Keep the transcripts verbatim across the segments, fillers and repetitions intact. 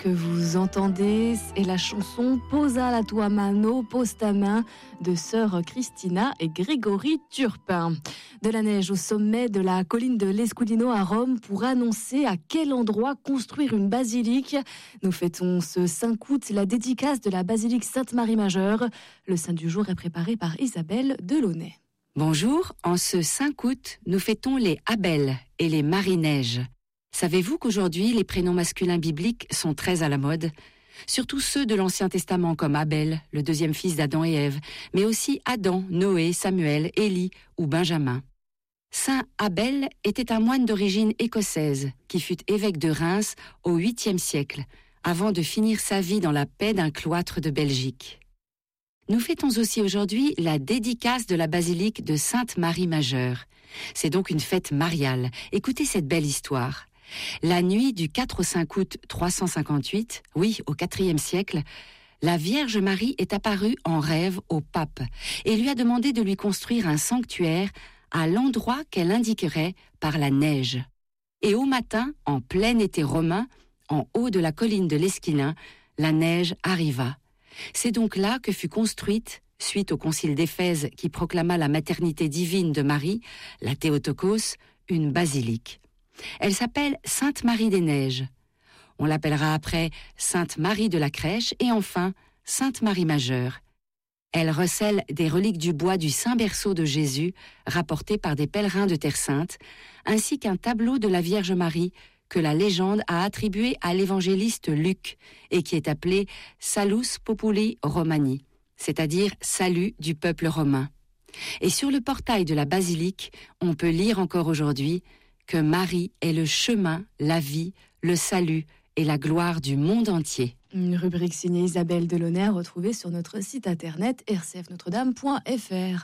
que vous entendez est la chanson Posa la tua mano, pose ta main de sœur Christina et Grégory Turpin. De la neige au sommet de la colline de l'Escudino à Rome pour annoncer à quel endroit construire une basilique. Nous fêtons ce cinq août la dédicace de la basilique Sainte-Marie-Majeure. Le saint du jour est préparé par Isabelle Delaunay. Bonjour, en ce cinq août, nous fêtons les Abel et les Marie-Neige. Savez-vous qu'aujourd'hui, les prénoms masculins bibliques sont très à la mode ? Surtout ceux de l'Ancien Testament comme Abel, le deuxième fils d'Adam et Ève, mais aussi Adam, Noé, Samuel, Élie ou Benjamin. Saint Abel était un moine d'origine écossaise qui fut évêque de Reims au huitième siècle, avant de finir sa vie dans la paix d'un cloître de Belgique. Nous fêtons aussi aujourd'hui la dédicace de la basilique de Sainte-Marie-Majeure. C'est donc une fête mariale. Écoutez cette belle histoire. La nuit du quatre au cinq août trois cent cinquante-huit, oui, au quatrième siècle, la Vierge Marie est apparue en rêve au pape et lui a demandé de lui construire un sanctuaire à l'endroit qu'elle indiquerait par la neige. Et au matin, en plein été romain, en haut de la colline de l'Esquilin, la neige arriva. C'est donc là que fut construite, suite au concile d'Éphèse qui proclama la maternité divine de Marie, la Théotokos, une basilique. Elle s'appelle Sainte-Marie-des-Neiges. On l'appellera après Sainte-Marie de la Crèche et enfin Sainte-Marie-Majeure. Elle recèle des reliques du bois du Saint-Berceau de Jésus, rapportées par des pèlerins de Terre Sainte, ainsi qu'un tableau de la Vierge Marie que la légende a attribué à l'évangéliste Luc et qui est appelé Salus Populi Romani, c'est-à-dire salut du peuple romain. Et sur le portail de la basilique, on peut lire encore aujourd'hui que Marie est le chemin, la vie, le salut et la gloire du monde entier. Une rubrique signée Isabelle Delaunay retrouvée sur notre site internet r c f notre dame point f r.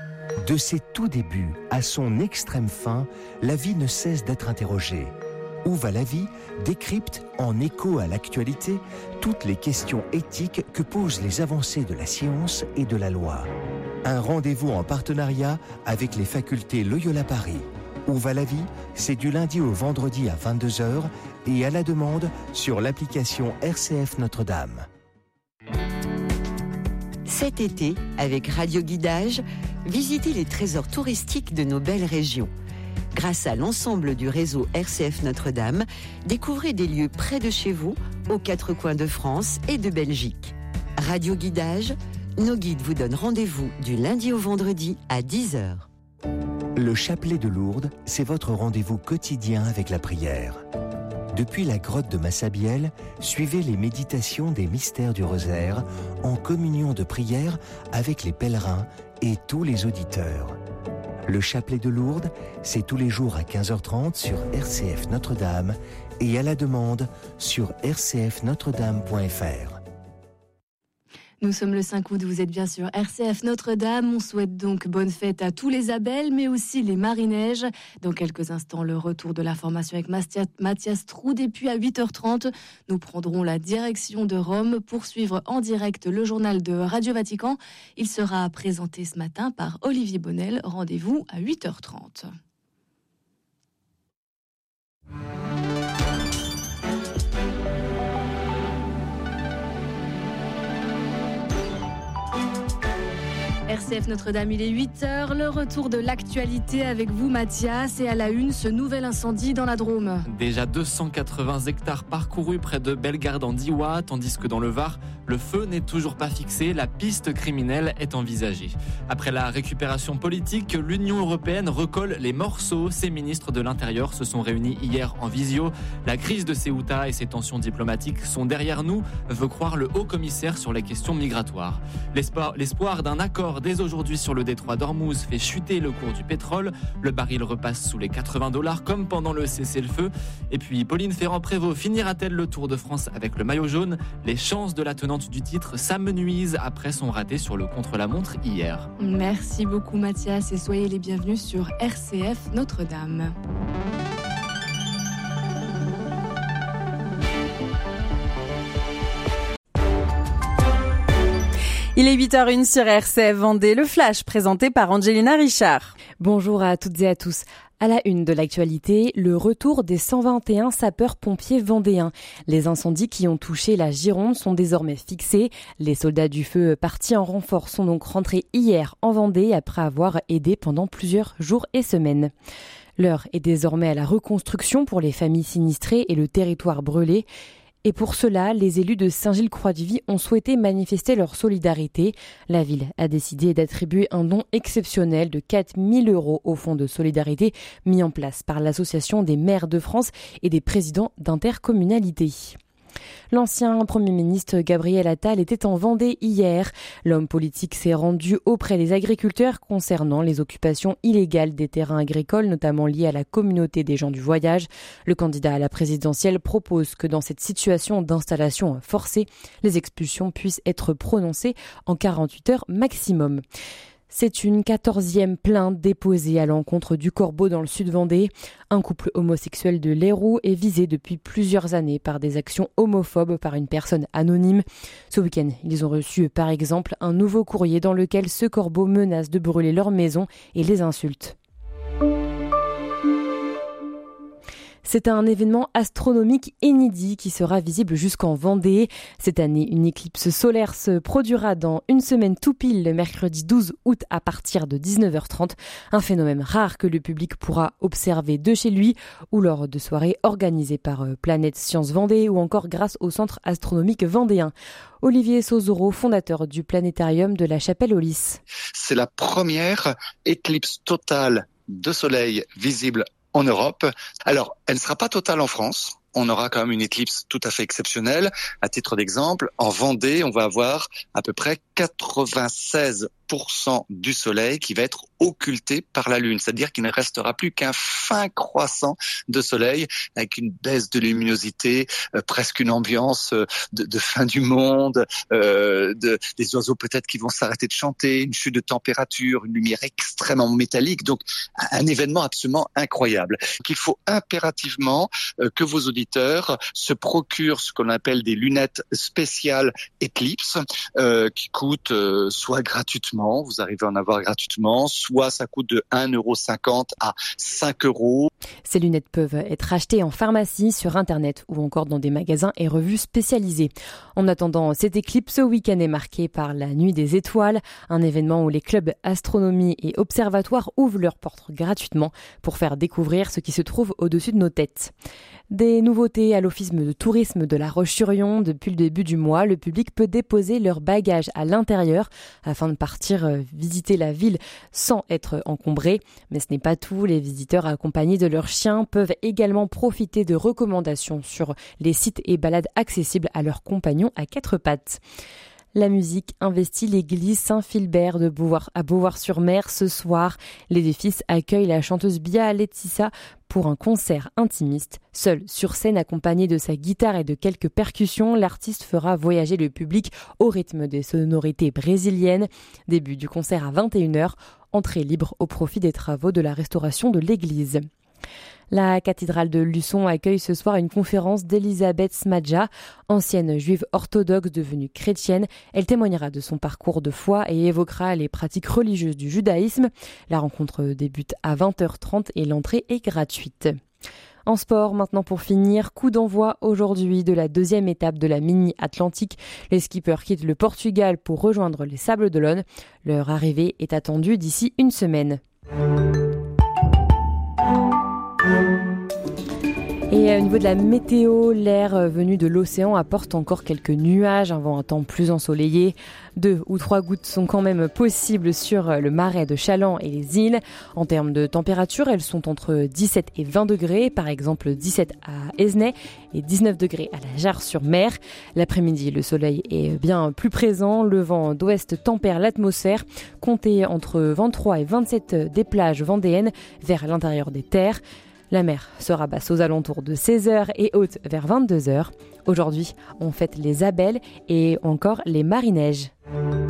De ses tout débuts à son extrême fin, la vie ne cesse d'être interrogée. Où va la vie décrypte, en écho à l'actualité, toutes les questions éthiques que posent les avancées de la science et de la loi. Un rendez-vous en partenariat avec les facultés Loyola Paris. Où va la vie ? C'est du lundi au vendredi à vingt-deux heures et à la demande sur l'application R C F Notre-Dame. Cet été, avec Radio Guidage, visitez les trésors touristiques de nos belles régions. Grâce à l'ensemble du réseau R C F Notre-Dame, découvrez des lieux près de chez vous, aux quatre coins de France et de Belgique. Radio Guidage, nos guides vous donnent rendez-vous du lundi au vendredi à dix heures. Le chapelet de Lourdes, c'est votre rendez-vous quotidien avec la prière. Depuis la grotte de Massabielle, suivez les méditations des mystères du rosaire en communion de prière avec les pèlerins et tous les auditeurs. Le chapelet de Lourdes, c'est tous les jours à quinze heures trente sur R C F Notre-Dame et à la demande sur r c f notre dame point f r. Nous sommes le cinq août, vous êtes bien sûr R C F Notre-Dame. On souhaite donc bonne fête à tous les Abel, mais aussi les Marie-Neige. Dans quelques instants, le retour de l'information avec Mathias Troud. Et puis à huit heures trente, nous prendrons la direction de Rome pour suivre en direct le journal de Radio Vatican. Il sera présenté ce matin par Olivier Bonnel. Rendez-vous à huit heures trente. R C F Notre-Dame, il est huit heures, le retour de l'actualité avec vous Mathias et à la une, ce nouvel incendie dans la Drôme. Déjà deux cent quatre-vingts hectares parcourus près de Bellegarde en Diois, tandis que dans le Var, le feu n'est toujours pas fixé, la piste criminelle est envisagée. Après la récupération politique, l'Union européenne recolle les morceaux. Ses ministres de l'Intérieur se sont réunis hier en visio. La crise de Ceuta et ses tensions diplomatiques sont derrière nous, veut croire le haut-commissaire sur les questions migratoires. L'espoir, l'espoir d'un accord dès aujourd'hui sur le détroit d'Ormuz fait chuter le cours du pétrole. Le baril repasse sous les quatre-vingts dollars comme pendant le cessez-le-feu. Et puis Pauline Ferrand-Prévot finira-t-elle le Tour de France avec le maillot jaune ? Les chances de la tenante du titre s'amenuisent après son raté sur le contre-la-montre hier. Merci beaucoup Mathias et soyez les bienvenus sur R C F Notre-Dame. Il est huit heures zéro un sur R C F Vendée, le flash présenté par Angelina Richard. Bonjour à toutes et à tous. À la une de l'actualité, le retour des cent vingt et un sapeurs-pompiers vendéens. Les incendies qui ont touché la Gironde sont désormais fixés. Les soldats du feu partis en renfort sont donc rentrés hier en Vendée après avoir aidé pendant plusieurs jours et semaines. L'heure est désormais à la reconstruction pour les familles sinistrées et le territoire brûlé. Et pour cela, les élus de Saint-Gilles-Croix-du-Vie ont souhaité manifester leur solidarité. La ville a décidé d'attribuer un don exceptionnel de quatre mille euros au fonds de solidarité mis en place par l'Association des maires de France et des présidents d'intercommunalités. L'ancien Premier ministre Gabriel Attal était en Vendée hier. L'homme politique s'est rendu auprès des agriculteurs concernant les occupations illégales des terrains agricoles, notamment liées à la communauté des gens du voyage. Le candidat à la présidentielle propose que dans cette situation d'installation forcée, les expulsions puissent être prononcées en quarante-huit heures maximum. C'est une quatorzième plainte déposée à l'encontre du Corbeau dans le sud Vendée. Un couple homosexuel de l'Héroux est visé depuis plusieurs années par des actions homophobes par une personne anonyme. Ce week-end, ils ont reçu par exemple un nouveau courrier dans lequel ce Corbeau menace de brûler leur maison et les insulte. C'est un événement astronomique inédit qui sera visible jusqu'en Vendée. Cette année, une éclipse solaire se produira dans une semaine tout pile, le mercredi douze août à partir de dix-neuf heures trente. Un phénomène rare que le public pourra observer de chez lui ou lors de soirées organisées par Planète Science Vendée ou encore grâce au Centre astronomique vendéen. Olivier Sozoro, fondateur du planétarium de la Chapelle aux Lys. C'est la première éclipse totale de soleil visible en Europe. Alors, elle ne sera pas totale en France. On aura quand même une éclipse tout à fait exceptionnelle. À titre d'exemple, en Vendée, on va avoir à peu près quatre-vingt-seize pour cent du soleil qui va être occulté par la Lune. C'est-à-dire qu'il ne restera plus qu'un fin croissant de soleil avec une baisse de luminosité, euh, presque une ambiance euh, de, de fin du monde, euh, de, des oiseaux peut-être qui vont s'arrêter de chanter, une chute de température, une lumière extrêmement métallique. Donc, un événement absolument incroyable. Donc, il faut impérativement euh, que vos auditeurs se procurent ce qu'on appelle des lunettes spéciales Eclipse euh, qui coûtent euh, soit gratuitement, vous arrivez à en avoir gratuitement, soit ça coûte de un euro cinquante à cinq euros. Ces lunettes peuvent être achetées en pharmacie, sur Internet ou encore dans des magasins et revues spécialisés. En attendant cette éclipse, ce week-end est marqué par la Nuit des Étoiles, un événement où les clubs astronomie et observatoires ouvrent leurs portes gratuitement pour faire découvrir ce qui se trouve au-dessus de nos têtes. Des nouveautés à l'Office de tourisme de La Roche-sur-Yon. Depuis le début du mois, le public peut déposer leurs bagages à l'intérieur afin de partir visiter la ville sans être encombré. Mais ce n'est pas tout. Les visiteurs accompagnés de leurs chiens peuvent également profiter de recommandations sur les sites et balades accessibles à leurs compagnons à quatre pattes. La musique investit l'église Saint-Philbert de Beauvoir, à Beauvoir-sur-Mer ce soir. L'édifice accueille la chanteuse Bia Letissa pour un concert intimiste. Seul sur scène, accompagné de sa guitare et de quelques percussions, l'artiste fera voyager le public au rythme des sonorités brésiliennes. Début du concert à vingt et une heures, entrée libre au profit des travaux de la restauration de l'église. La cathédrale de Luçon accueille ce soir une conférence d'Elisabeth Smadja, ancienne juive orthodoxe devenue chrétienne. Elle témoignera de son parcours de foi et évoquera les pratiques religieuses du judaïsme. La rencontre débute à vingt heures trente et l'entrée est gratuite. En sport, maintenant pour finir, coup d'envoi aujourd'hui de la deuxième étape de la Mini Atlantique. Les skippers quittent le Portugal pour rejoindre les Sables d'Olonne. Leur arrivée est attendue d'ici une semaine. Et au niveau de la météo, l'air venu de l'océan apporte encore quelques nuages, un vent un temps plus ensoleillé. Deux ou trois gouttes sont quand même possibles sur le marais de Chaland et les îles. En termes de température, elles sont entre dix-sept et vingt degrés, par exemple dix-sept à Esnay et dix-neuf degrés à la Jarre-sur-Mer. L'après-midi, le soleil est bien plus présent. Le vent d'ouest tempère l'atmosphère. Comptez entre vingt-trois et vingt-sept des plages vendéennes vers l'intérieur des terres. La mer sera basse aux alentours de seize heures et haute vers vingt-deux heures. Aujourd'hui, on fête les Abelles et encore les Marineiges.